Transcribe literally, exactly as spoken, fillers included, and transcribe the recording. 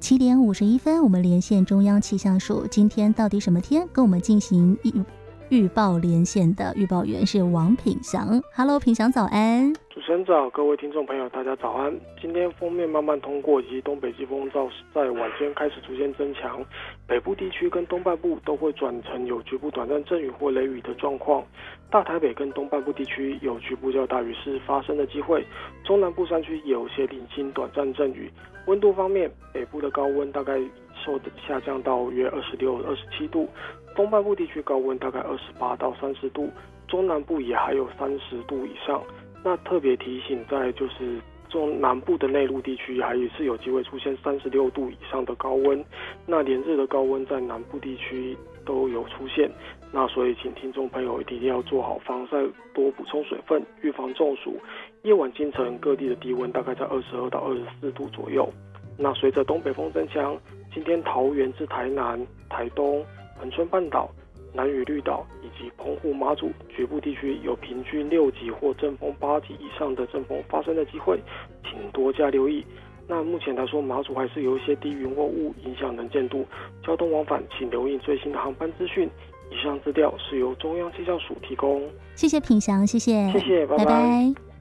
七点五十一分，我们连线中央气象署，今天到底什么天？跟我们进行预预报连线的预报员是王品祥。Hello， 品祥早安。 主持人早，各位听众朋友，大家早安。今天锋面慢慢通过，以及东北季风照在晚间开始逐渐增强，北部地区跟东半部都会转成有局部短暂阵雨或雷雨的状况。大台北跟东半部地区有局部较大雨势发生的机会，中南部山区也有些零星短暂阵雨。温度方面，北部的高温大概受下降到约二十六、二十七度，东半部地区高温大概二十八到三十度，中南部也还有三十度以上。那特别提醒，在就是中南部的内陆地区，还是有机会出现三十六度以上的高温。那连日的高温在南部地区都有出现。那所以，请听众朋友一定要做好防晒，多补充水分，预防中暑。夜晚京晨各地的低温大概在二十二到二十四度左右。那随着东北风增强，今天桃园至台南、台东、恒春半岛、南屿绿岛以及澎湖马祖局部地区有平均六级或阵风八级以上的阵风发生的机会，请多加留意。那目前来说，马祖还是有一些低云或雾影响能见度，交通往返请留意最新的航班资讯。以上资料是由中央气象署提供。 谢谢品祥，谢谢， 谢谢，拜拜。 拜拜。